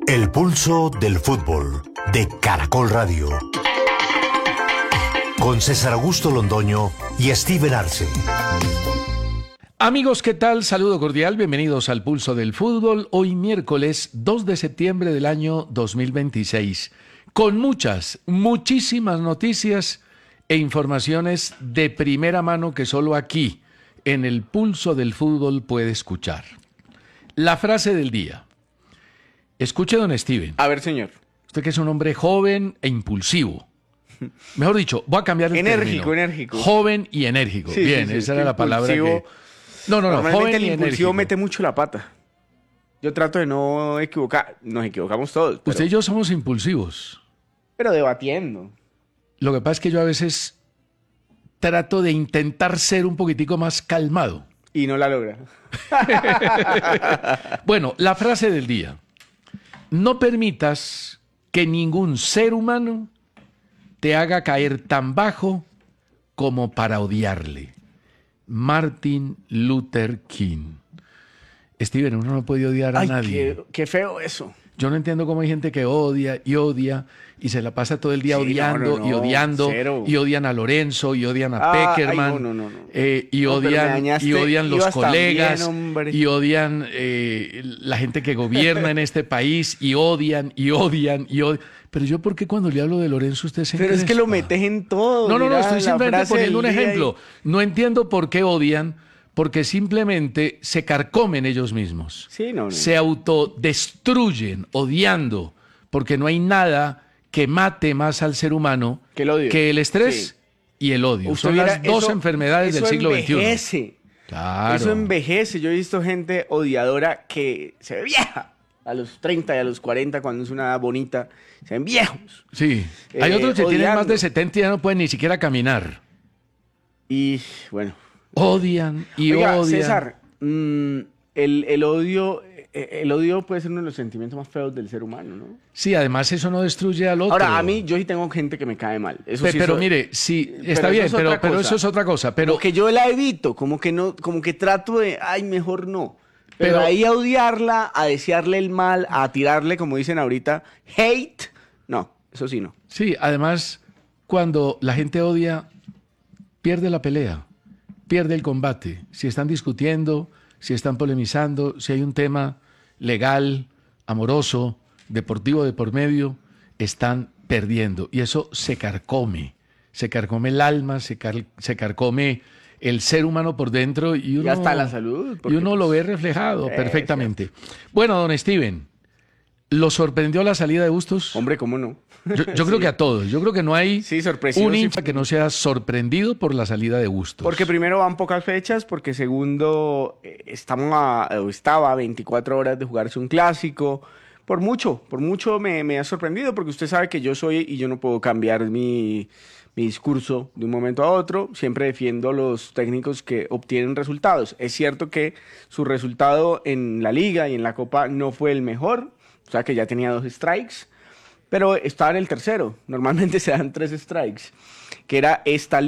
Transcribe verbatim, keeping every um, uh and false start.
El pulso del fútbol de Caracol Radio. Con César Augusto Londoño y Steven Arce. Amigos, ¿qué tal? Saludo cordial, bienvenidos al Pulso del Fútbol. Hoy miércoles dos de septiembre del año dos mil veintiséis. Con muchas, muchísimas noticias e informaciones de primera mano que solo aquí, en el Pulso del Fútbol, puede escuchar. La frase del día. Escuche, don Steven. A ver, señor. Usted que es un hombre joven e impulsivo. Mejor dicho, voy a cambiar el Enérgico, término. enérgico. Joven y enérgico. Sí, Bien, sí, sí, esa era la palabra impulsivo. que... No, no, no, Normalmente joven el y impulsivo enérgico. mete mucho la pata. Yo trato de no equivocar. Nos equivocamos todos. Pero, Usted y yo somos impulsivos. pero debatiendo. Lo que pasa es que yo a veces trato de intentar ser un poquitico más calmado. Y no la logra. Bueno, la frase del día. No permitas que ningún ser humano te haga caer tan bajo como para odiarle. Martin Luther King. Steven, uno no puede odiar a Ay, nadie. qué, qué feo eso. Yo no entiendo cómo hay gente que odia y odia y se la pasa todo el día Sí, odiando no, no, y no, odiando cero. y odian a Lorenzo y odian a Ah, Peckerman ay, no, no, no, no. eh, y No, pero me odian dañaste. y odian los Ibas tan colegas bien, hombre. y odian eh, la gente que gobierna en este país y odian y odian y odian. Pero yo, ¿por qué cuando le hablo de Lorenzo usted se Pero es que lo metes en todo. No, no, no, Mira, estoy la simplemente frase poniendo un del día ejemplo. No entiendo por qué odian, porque simplemente se carcomen ellos mismos. Sí, no, no. Se autodestruyen odiando, porque no hay nada que mate más al ser humano Que el odio. que el estrés Sí. y el odio. Usted Son viera, las dos eso- enfermedades del eso siglo veintiuno. envejece. Claro. Eso envejece. Yo he visto gente odiadora que se ve vieja. A los treinta y a los cuarenta, cuando es una edad bonita, se ven viejos. Sí. Hay Eh, otros que tienen más odiando. de setenta y ya no pueden ni siquiera caminar. Y bueno. Odian y Oiga, odian. César, mm, el, el odio, eh, el odio puede ser uno de los sentimientos más feos del ser humano, ¿no? Sí, además eso no destruye al otro. Ahora, a mí, yo sí tengo gente que me cae mal. Eso Pe- sí pero soy- mire, sí, pero está eso bien, es pero, otra pero cosa. eso es otra cosa. Pero Como que yo la evito, como que no, como que trato de, ay, mejor no. Pero, Pero- ahí a odiarla, a desearle el mal, a tirarle, como dicen ahorita, hate, no, eso sí no. sí, además, cuando la gente odia, pierde la pelea, pierde el combate. Si están discutiendo, si están polemizando, si hay un tema legal, amoroso, deportivo de por medio, están perdiendo. Y eso se carcome, se carcome el alma, se, car- se carcome el ser humano por dentro y uno, Y hasta la salud. y porque, uno lo pues, ve reflejado eh, perfectamente. Bueno, don Steven, ¿lo sorprendió la salida de Bustos? Hombre, ¿cómo no? Yo, yo creo que a todos. Yo creo que no hay Sí, sorpresivo, un sí. hincha que no sea sorprendido por la salida de Bustos. Porque primero van pocas fechas, porque segundo, eh, estamos a, o estaba a veinticuatro horas de jugarse un clásico. Por mucho, por mucho me, me ha sorprendido, porque usted sabe que yo soy y yo no puedo cambiar mi, mi discurso de un momento a otro. Siempre defiendo a los técnicos que obtienen resultados. Es cierto que su resultado en la Liga y en la Copa no fue el mejor, o sea que ya tenía dos strikes, pero estaba en el tercero. Normalmente se dan tres strikes, que era esta